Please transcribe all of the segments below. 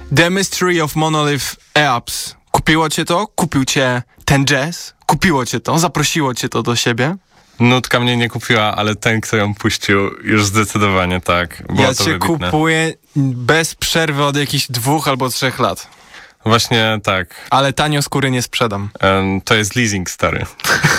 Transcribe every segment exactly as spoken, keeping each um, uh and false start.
The Mystery of Monolith Eaps. Kupiło cię to? Kupił cię ten jazz? Kupiło cię to? Zaprosiło cię to do siebie? Nutka mnie nie kupiła, ale ten, kto ją puścił, już zdecydowanie tak. Było ja to cię wybitne. kupuję bez przerwy od jakichś dwóch albo trzech lat. Właśnie tak. Ale tanio skóry nie sprzedam. Um, to jest leasing, stary.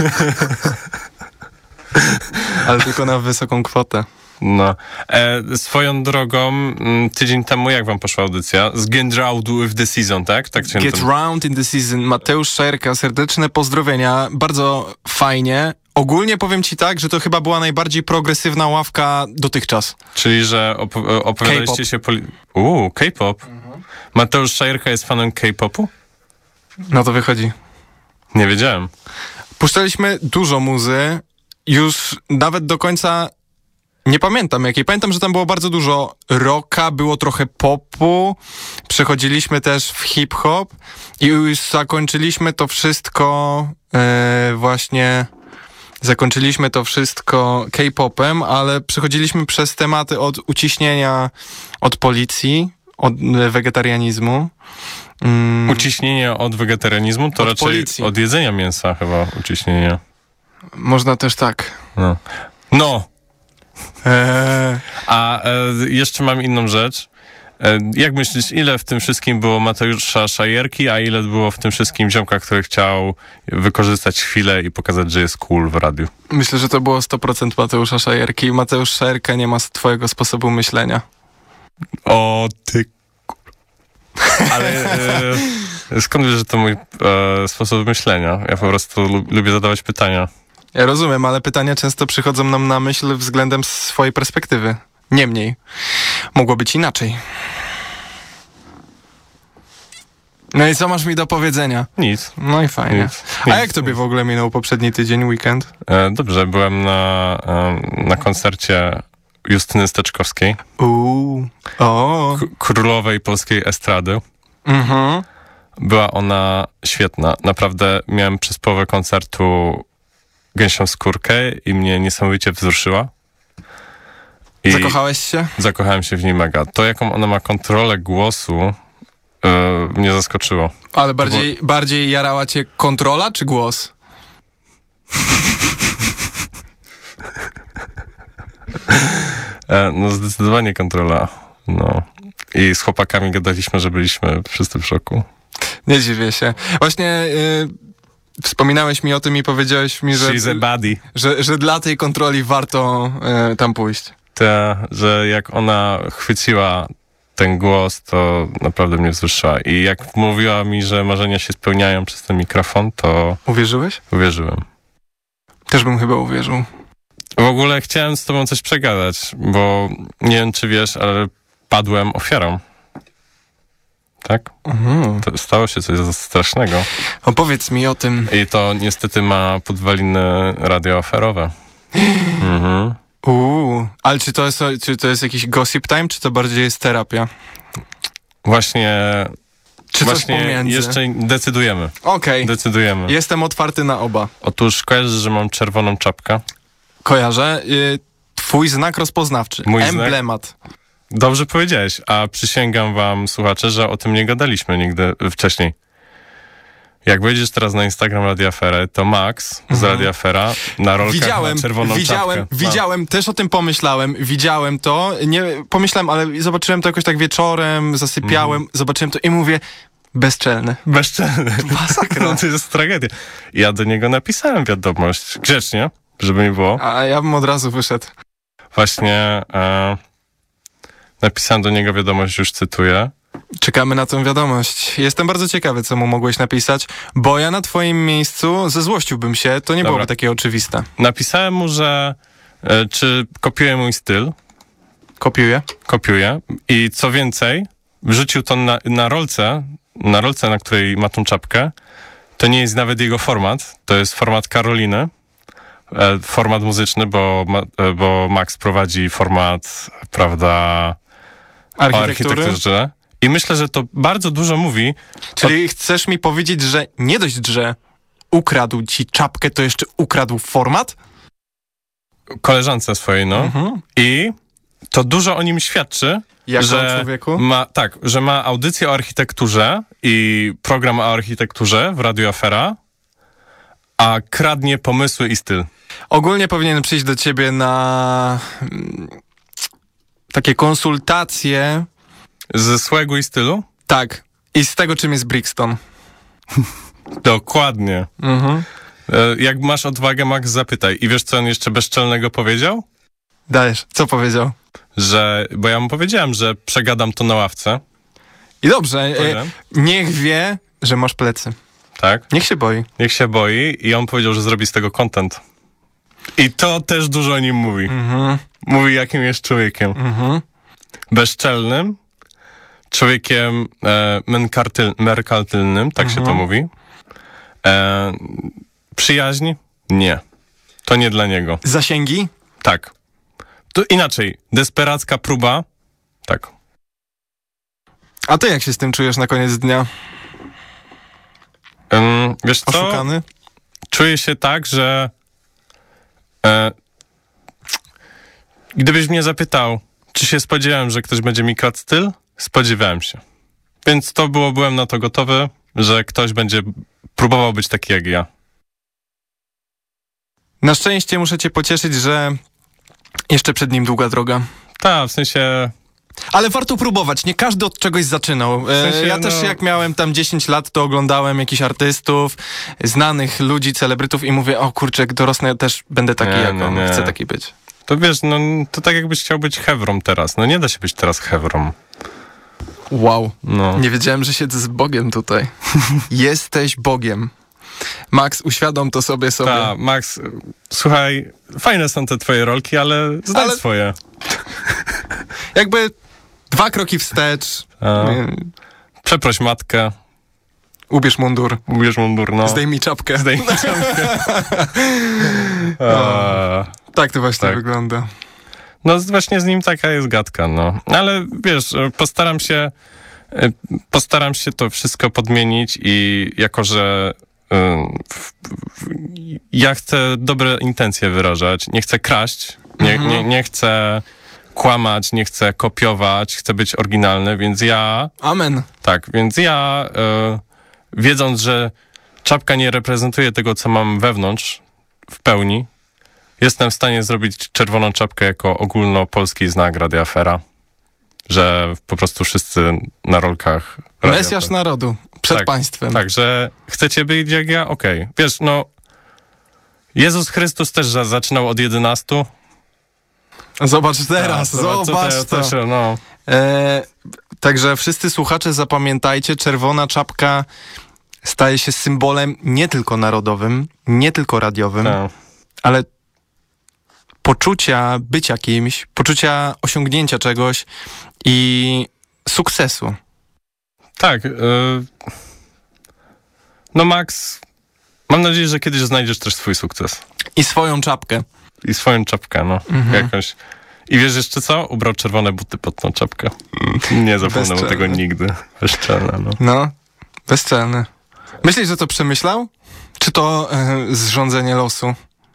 Ale tylko na wysoką kwotę. No. E, swoją drogą, m, tydzień temu jak wam poszła audycja? Z Get Round with the Season, tak? tak Get to... Round in the Season. Mateusz Szajerka, serdeczne pozdrowienia. Bardzo fajnie. Ogólnie powiem ci tak, że to chyba była najbardziej progresywna ławka dotychczas. Czyli, że op- opowiadaliście K-pop. się... Poli- Uuu, K-pop. Mhm. Mateusz Szajerka jest fanem K-popu? No to wychodzi. Nie wiedziałem. Puszczaliśmy dużo muzy. Już nawet do końca nie pamiętam jakiej. Pamiętam, że tam było bardzo dużo rocka, było trochę popu. Przechodziliśmy też w hip-hop i już zakończyliśmy to wszystko e, właśnie... Zakończyliśmy to wszystko K-popem, ale przechodziliśmy przez tematy od uciśnienia od policji, od wegetarianizmu. Mm. Uciśnienie od wegetarianizmu to od raczej policji. Od jedzenia mięsa chyba uciśnienie. Można też tak. No. No. Eee. A e, jeszcze mam inną rzecz. E, jak myślisz, ile w tym wszystkim było Mateusza Szajerki, a ile było w tym wszystkim ziomka, który chciał wykorzystać chwilę i pokazać, że jest cool w radiu? Myślę, że to było sto procent Mateusza Szajerki. Mateusz Szajerka nie ma twojego sposobu myślenia. O ty... Ale e, skąd wiesz, że to mój e, sposób myślenia? Ja po prostu lub, lubię zadawać pytania. Ja rozumiem, ale pytania często przychodzą nam na myśl względem swojej perspektywy. Niemniej, mogło być inaczej. No i co masz mi do powiedzenia? Nic. No i fajnie. Nic. A Nic. jak tobie w ogóle minął poprzedni tydzień, weekend? E, dobrze, byłem na, e, na koncercie Justyny Steczkowskiej. Uuu. O. K- królowej polskiej estrady. Mhm. Była ona świetna. Naprawdę miałem przez połowę koncertu gęsią skórkę i mnie niesamowicie wzruszyła. I Zakochałeś się? Zakochałem się w niej mega. To, jaką ona ma kontrolę głosu, yy, mnie zaskoczyło. Ale bardziej, było... bardziej jarała cię kontrola czy głos? e, no zdecydowanie kontrola. No. I z chłopakami gadaliśmy, że byliśmy wszyscy w szoku. Nie dziwię się. Właśnie yy, wspominałeś mi o tym i powiedziałeś mi, że, She's a buddy. że, że dla tej kontroli warto yy, tam pójść. Ta, że jak ona chwyciła ten głos, to naprawdę mnie wzruszyła. I jak mówiła mi, że marzenia się spełniają przez ten mikrofon, to... Uwierzyłeś? Uwierzyłem. Też bym chyba uwierzył. W ogóle chciałem z tobą coś przegadać, bo nie wiem, czy wiesz, ale padłem ofiarą. Tak? Mhm. To stało się coś strasznego. Opowiedz mi o tym. I to niestety ma podwaliny radioaferowe. Mhm. Uuu, ale czy to, jest, czy to jest jakiś gossip time, czy to bardziej jest terapia? Właśnie... Czy Właśnie coś pomiędzy? jeszcze decydujemy. Okej. Okay. Decydujemy. Jestem otwarty na oba. Otóż kojarzysz, że mam czerwoną czapkę? Kojarzę. Y, twój znak rozpoznawczy. Mój Emblemat. Znak? Dobrze powiedziałeś, a przysięgam wam, słuchacze, że o tym nie gadaliśmy nigdy wcześniej. Jak wejdziesz teraz na Instagram Radio Afery, to Max z mhm. Radio Afera na rolkach widziałem, ma czerwoną widziałem, czapkę. Widziałem, no. też o tym pomyślałem, widziałem to, nie pomyślałem, ale zobaczyłem to jakoś tak wieczorem, zasypiałem, mhm. zobaczyłem to i mówię, bezczelny. Bezczelny. Masakra. No to jest tragedia. Ja do niego napisałem wiadomość, grzecznie, żeby nie było. A ja bym od razu wyszedł. Właśnie e, napisałem do niego wiadomość, już cytuję. Czekamy na tę wiadomość. Jestem bardzo ciekawy, co mu mogłeś napisać, bo ja na twoim miejscu zezłościłbym się, to nie Dobra. byłoby takie oczywiste. Napisałem mu, że e, czy kopiuje mój styl. Kopiuję. Kopiuję. I co więcej, wrzucił to na, na rolce, na rolce, na której ma tą czapkę. To nie jest nawet jego format, to jest format Karoliny. E, format muzyczny, bo, e, bo Max prowadzi format, prawda, Architektury? o architekturze. I myślę, że to bardzo dużo mówi. Czyli o... chcesz mi powiedzieć, że nie dość, że ukradł ci czapkę, to jeszcze ukradł format? Koleżance swojej, no. Mhm. I to dużo o nim świadczy, Jak o że człowieku? ma, tak, że ma audycję o architekturze i program o architekturze w Radiu Afera, a kradnie pomysły i styl. Ogólnie powinien przyjść do ciebie na mm, takie konsultacje. Ze swagu i stylu? Tak. I z tego, czym jest Brixton. Dokładnie. Mhm. E, Jak masz odwagę, Max, zapytaj. I wiesz, co on jeszcze bezczelnego powiedział? Dajesz. Co powiedział? Że, bo ja mu powiedziałem, że przegadam to na ławce, I dobrze. E, Powiedziałem. niech wie, że masz plecy. tak? Niech się boi. Niech się boi i on powiedział, że zrobi z tego content. I to też dużo o nim mówi. Mhm. Mówi, jakim jest człowiekiem. Mhm. Bezczelnym, człowiekiem e, menkartyl, merkantylnym, tak się to mówi. E, przyjaźń? Nie. To nie dla niego. Zasięgi? Tak. To inaczej. Desperacka próba? Tak. A ty jak się z tym czujesz na koniec dnia? Ym, wiesz co? Oszukany? Czuję się tak, że e, gdybyś mnie zapytał, czy się spodziewałem, że ktoś będzie mi kradł styl? Spodziewałem się. Więc to było, byłem na to gotowy, że ktoś będzie próbował być taki jak ja. Na szczęście muszę cię pocieszyć, że jeszcze przed nim długa droga. Tak, w sensie... Ale warto próbować, nie każdy od czegoś zaczynał. E, sensie, ja też no- jak miałem tam dziesięć lat, to oglądałem jakichś artystów, znanych ludzi, celebrytów i mówię, o kurczę, jak dorosnę, też będę taki Nie, jak nie, on, nie. chcę taki być. To wiesz, no to tak jakbyś chciał być Hewrą teraz. No nie da się być teraz Hewrą. Wow, No. nie wiedziałem, że siedzę z Bogiem tutaj. Jesteś Bogiem. Max, uświadom to sobie sobie. Ta, Max, słuchaj, fajne są te twoje rolki, ale znajdź Ale- swoje. Jakby dwa kroki wstecz, A, y, przeproś matkę, ubierz mundur, ubierz mundur, no. zdejmij czapkę. Zdejmij czapkę. A, Tak to właśnie Tak. wygląda. No właśnie z nim taka jest gadka, no. Ale wiesz, postaram się postaram się to wszystko podmienić i jako, że ym, w, w, ja chcę dobre intencje wyrażać, nie chcę kraść, nie, Mhm. nie, nie chcę kłamać, nie chcę kopiować, chcę być oryginalny, więc ja Amen. tak, więc ja y, wiedząc, że czapka nie reprezentuje tego, co mam wewnątrz w pełni, jestem w stanie zrobić czerwoną czapkę jako ogólnopolski znak Radia Afera. Że po prostu wszyscy na rolkach... Radia Mesjasz Afera. narodu, przed Tak, państwem. Tak, że chcecie być jak ja? Okej. Wiesz, no... Jezus Chrystus też za- zaczynał od jedenastu. Zobacz teraz, Tak, zobacz tutaj to. też, no. E, także wszyscy słuchacze, zapamiętajcie, czerwona czapka staje się symbolem nie tylko narodowym, nie tylko radiowym, Tak. ale poczucia bycia kimś, poczucia osiągnięcia czegoś i sukcesu. Tak. y, No Max, mam nadzieję, że kiedyś znajdziesz też swój sukces. I swoją czapkę. I swoją czapkę, no. Mhm. Jakąś. I wiesz jeszcze co? Ubrał czerwone buty pod tą czapkę. Nie zapomnę mu Bezczelne. tego nigdy. Bezczelne, no. No, bezczelny. Myślisz, że to przemyślał? Czy to e, zrządzenie losu?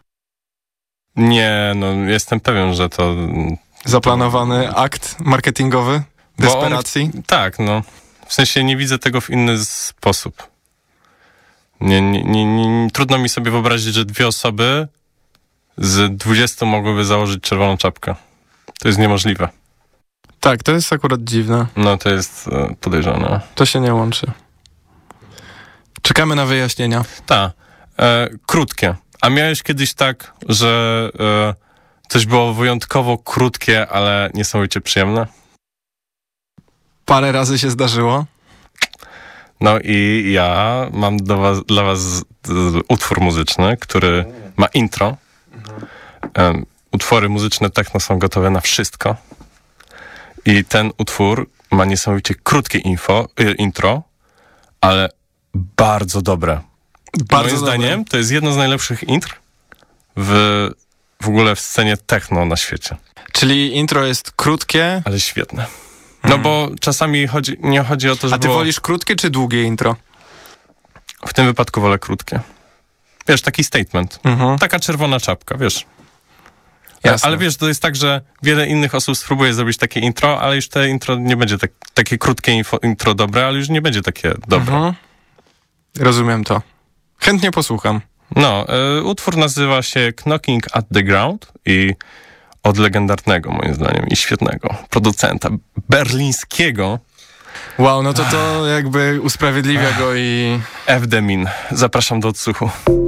Nie, no jestem pewien, że to... Zaplanowany akt marketingowy? Bo on- Desperacji? Tak, no. W sensie nie widzę tego w inny sposób. Nie, nie, nie, nie, trudno mi sobie wyobrazić, że dwie osoby z dwudziestu mogłyby założyć czerwoną czapkę. To jest niemożliwe. Tak, to jest akurat dziwne. No to jest e, podejrzane. To się nie łączy. Czekamy na wyjaśnienia. Tak. E, krótkie. A miałeś kiedyś tak, że e, coś było wyjątkowo krótkie, ale niesamowicie przyjemne? Parę razy się zdarzyło. No i ja mam do was, dla was z, z, utwór muzyczny, który ma intro. Um, utwory muzyczne techno są gotowe na wszystko. I ten utwór ma niesamowicie krótkie info, y, intro, ale bardzo dobre. Bardzo Moim dobre. zdaniem to jest jedno z najlepszych intr w, w ogóle w scenie techno na świecie. Czyli intro jest krótkie. Ale świetne. No bo czasami chodzi, nie chodzi o to, że A ty było... wolisz krótkie czy długie intro? W tym wypadku wolę krótkie. Wiesz, taki statement. Mhm. Taka czerwona czapka, wiesz. Jasne. Ale wiesz, to jest tak, że wiele innych osób spróbuje zrobić takie intro, ale już te intro nie będzie tak, takie krótkie info, intro dobre, ale już nie będzie takie dobre. Mhm. Rozumiem to. Chętnie posłucham. No, y, utwór nazywa się Knocking at the Ground i od legendarnego, moim zdaniem, i świetnego producenta berlińskiego Wow, no to to jakby usprawiedliwia go i... F. Demin. Zapraszam do odsłuchu.